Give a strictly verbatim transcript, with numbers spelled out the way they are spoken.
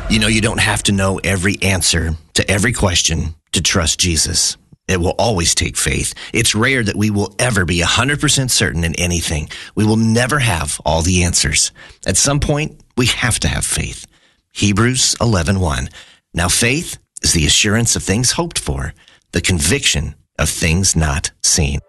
You know, you don't have to know every answer to every question to trust Jesus. It will always take faith. It's rare that we will ever be one hundred percent certain in anything. We will never have all the answers. At some point, we have to have faith. Hebrews eleven one. Now faith is the assurance of things hoped for, the conviction of things not seen.